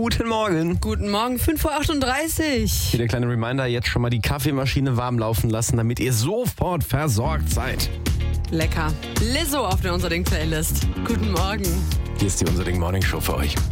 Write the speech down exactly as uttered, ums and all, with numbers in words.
Guten Morgen. Guten Morgen, fünf Uhr achtunddreißig. Hier der kleine Reminder, jetzt schon mal die Kaffeemaschine warm laufen lassen, damit ihr sofort versorgt seid. Lecker. Lizzo auf der Unser Ding Playlist. Guten Morgen. Hier ist die Unser Ding Morning Show für euch.